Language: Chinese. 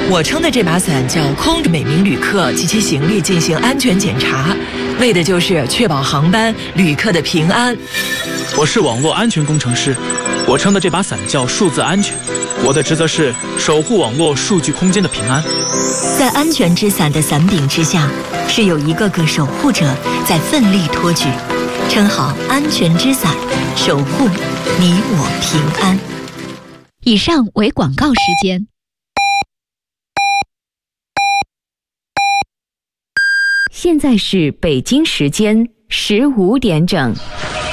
我撑的这把伞叫空着每名旅客及其行李进行安全检查，为的就是确保航班旅客的平安。 我是网络安全工程师，我撑的这把伞叫数字安全，我的职责是守护网络数据空间的平安。 在安全之伞的伞柄之下，是有一个个守护者在奋力托举，撑好安全之伞，守护你我平安。 以上为广告时间。 现在是北京时间15点整。